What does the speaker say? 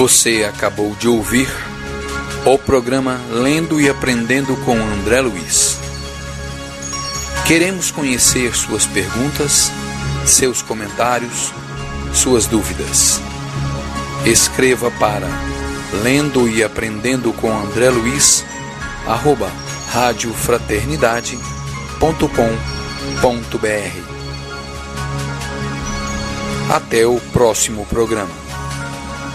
Você acabou de ouvir o programa Lendo e Aprendendo com André Luiz. Queremos conhecer suas perguntas, seus comentários, suas dúvidas. Escreva para Lendo e Aprendendo com André Luiz @radiofraternidade.com.br. Até o próximo programa.